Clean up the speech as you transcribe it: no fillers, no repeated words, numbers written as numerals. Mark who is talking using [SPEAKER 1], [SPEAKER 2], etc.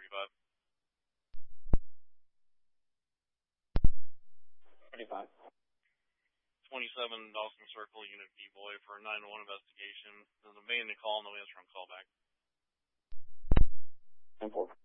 [SPEAKER 1] 35.
[SPEAKER 2] 35.
[SPEAKER 1] 27 Dawson Circle, Unit B Boy for a 911 investigation. There's a abandoned call, no answer on callback.
[SPEAKER 2] 10-4.